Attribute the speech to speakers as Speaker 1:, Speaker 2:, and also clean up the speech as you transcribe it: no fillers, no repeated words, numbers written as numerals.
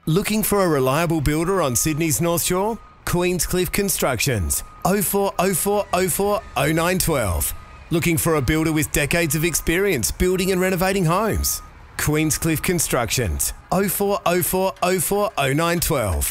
Speaker 1: Looking for a reliable builder on Sydney's North Shore? Queenscliff Constructions. 0404 04 0912. Looking for a builder with decades of experience building and renovating homes? Queenscliff Constructions. 0404 04 0912.